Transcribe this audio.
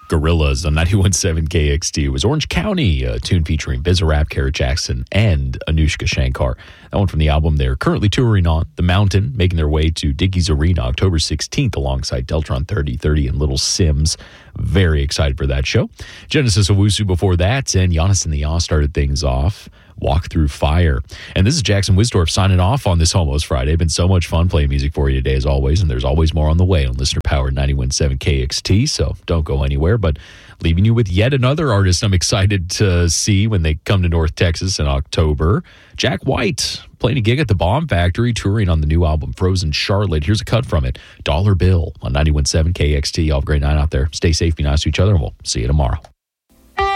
Gorillaz on 91.7 KXT. It was Orange County, a tune featuring Bizarrap, Carrot Jackson, and Anushka Shankar. That one from the album they're currently touring on, The Mountain, making their way to Dickies Arena October 16th alongside Deltron 3030 and Little Sims. Very excited for that show. Genesis Owusu before that, and Giannis and the Yaw started things off. Walk Through Fire. And this is Jackson Wisdorf signing off on this Almost Friday. Been so much fun playing music for you today as always, and there's always more on the way on Listener Powered 91.7 KXT, so don't go anywhere. But leaving you with yet another artist I'm excited to see when they come to North Texas in October. Jack White playing a gig at the Bomb Factory, touring on the new album Frozen Charlotte. Here's a cut from it. Dollar Bill on 91.7 KXT. Y'all have a great night out there. Stay safe, be nice to each other, and we'll see you tomorrow.